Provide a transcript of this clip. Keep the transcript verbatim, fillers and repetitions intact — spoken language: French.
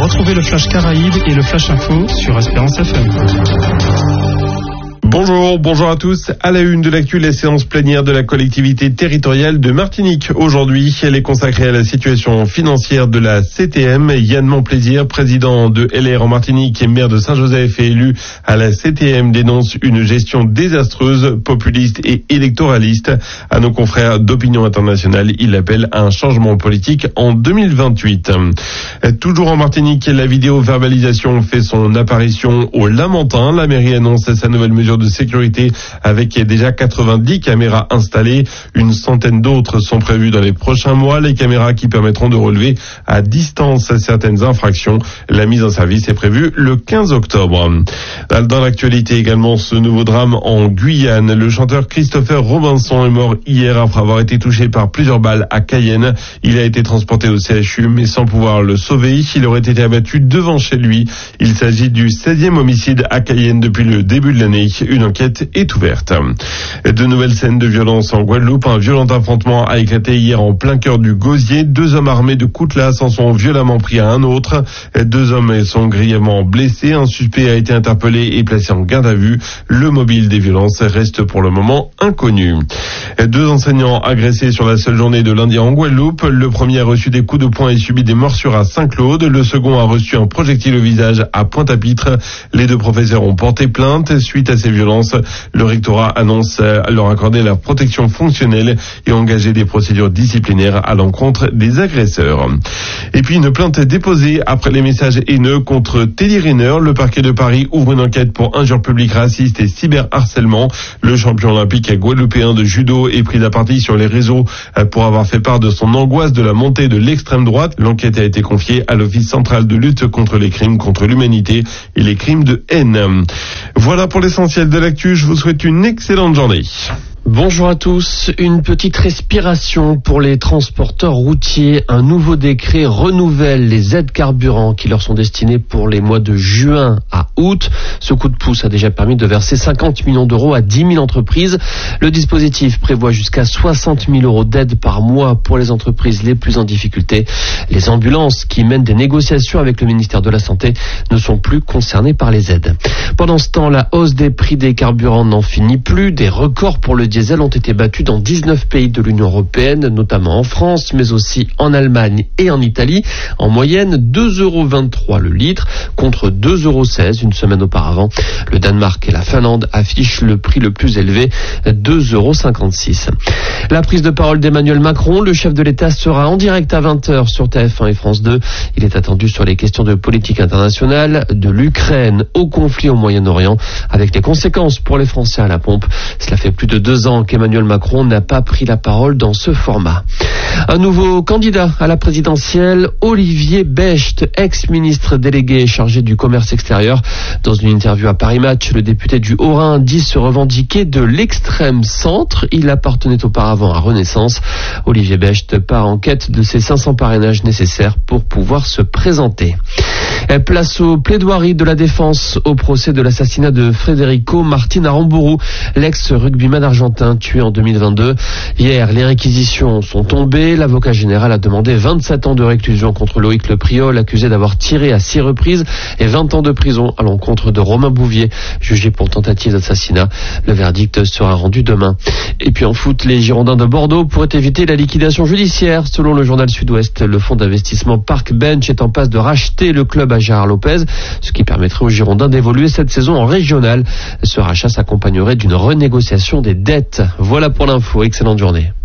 Retrouvez le Flash Caraïbes et le Flash Info sur Espérance F M. Bonjour, bonjour à tous. À la une de l'actu, la séance plénière de la collectivité territoriale de Martinique. Aujourd'hui, elle est consacrée à la situation financière de la C T M. Yann Monplaisir, président de L R en Martinique et maire de Saint-Joseph et élu à la C T M, dénonce une gestion désastreuse, populiste et électoraliste. À nos confrères d'Opinion Internationale, il appelle à un changement politique en deux mille vingt-huit. Toujours en Martinique, la vidéo-verbalisation fait son apparition au Lamentin. La mairie annonce sa nouvelle mesure de sécurité avec déjà quatre-vingt-dix caméras installées. Une centaine d'autres sont prévues dans les prochains mois. Les caméras qui permettront de relever à distance certaines infractions. La mise en service est prévue le quinze octobre. Dans l'actualité également, ce nouveau drame en Guyane. Le chanteur Christopher Robinson est mort hier après avoir été touché par plusieurs balles à Cayenne. Il a été transporté au C H U mais sans pouvoir le sauver. Il aurait été abattu devant chez lui. Il s'agit du seizième homicide à Cayenne depuis le début de l'année. Une enquête est ouverte. De nouvelles scènes de violence en Guadeloupe. Un violent affrontement a éclaté hier en plein cœur du Gosier. Deux hommes armés de coutelas en sont violemment pris à un autre. Deux hommes sont grièvement blessés. Un suspect a été interpellé et placé en garde à vue. Le mobile des violences reste pour le moment inconnu. Deux enseignants agressés sur la seule journée de lundi en Guadeloupe. Le premier a reçu des coups de poing et subi des morsures à Saint-Claude. Le second a reçu un projectile au visage à Pointe-à-Pitre. Les deux professeurs ont porté plainte suite à ces violences. Le rectorat annonce leur accorder la protection fonctionnelle et engager des procédures disciplinaires à l'encontre des agresseurs. Et puis une plainte déposée après les messages haineux contre Teddy Riner. Le parquet de Paris ouvre une enquête pour injures publiques racistes et cyberharcèlement. Le champion olympique guadeloupéen de judo est pris à partie sur les réseaux pour avoir fait part de son angoisse de la montée de l'extrême droite. L'enquête a été confiée à l'Office central de lutte contre les crimes contre l'humanité et les crimes de haine. Voilà pour l'essentiel de l'actu. Je vous souhaite une excellente journée. Bonjour à tous. Une petite respiration pour les transporteurs routiers. Un nouveau décret renouvelle les aides carburant qui leur sont destinées pour les mois de juin à août. Ce coup de pouce a déjà permis de verser cinquante millions d'euros à dix mille entreprises. Le dispositif prévoit jusqu'à soixante mille euros d'aide par mois pour les entreprises les plus en difficulté. Les ambulances qui mènent des négociations avec le ministère de la Santé ne sont plus concernées par les aides. Pendant ce temps, la hausse des prix des carburants n'en finit plus. Des records pour le diesel ont été battus dans dix-neuf pays de l'Union européenne, notamment en France, mais aussi en Allemagne et en Italie. En moyenne, deux euros vingt-trois le litre, contre deux euros seize une semaine auparavant. Le Danemark et la Finlande affichent le prix le plus élevé, deux euros cinquante-six. La prise de parole d'Emmanuel Macron, le chef de l'État sera en direct à vingt heures sur T F un et France deux. Il est attendu sur les questions de politique internationale, de l'Ukraine au conflit au Moyen-Orient, avec les conséquences pour les Français à la pompe. Cela fait plus de deux ans qu'Emmanuel Macron n'a pas pris la parole dans ce format. Un nouveau candidat à la présidentielle, Olivier Becht, ex-ministre délégué chargé du commerce extérieur. Dans une interview à Paris Match, le député du Haut-Rhin dit se revendiquer de l'extrême centre. Il appartenait auparavant à Renaissance. Olivier Becht part en quête de ses cinq cents parrainages nécessaires pour pouvoir se présenter. Place aux plaidoiries de la défense au procès de l'assassinat de Federico Martin Aramburu, l'ex-rugbyman argentin tué en deux mille vingt-deux. Hier, les réquisitions sont tombées. L'avocat général a demandé vingt-sept ans de réclusion contre Loïc Le Priol, accusé d'avoir tiré à six reprises, et vingt ans de prison à l'encontre de Romain Bouvier, jugé pour tentative d'assassinat. Le verdict sera rendu demain. Et puis en foot, les Girondins de Bordeaux pourraient éviter la liquidation judiciaire. Selon le journal Sud-Ouest, le fonds d'investissement Park Bench est en passe de racheter le club à Gérard Lopez, ce qui permettrait aux Girondins d'évoluer cette saison en régional. Ce rachat s'accompagnerait d'une renégociation des dettes. Voilà pour l'info. Excellente journée.